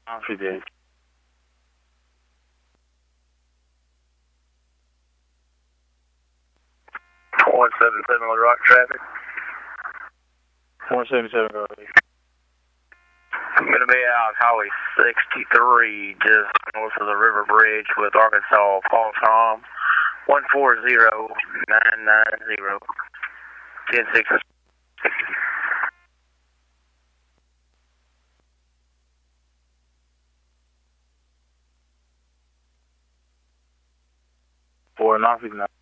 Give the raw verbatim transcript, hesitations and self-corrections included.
She did. one seven seven Little Rock traffic. one seventy-seven, go ahead. I'm going to be out Highway sixty-three, just north of the River Bridge with Arkansas. Call Tom, one four zero nine nine zero ten six. Four, nine, six, nine.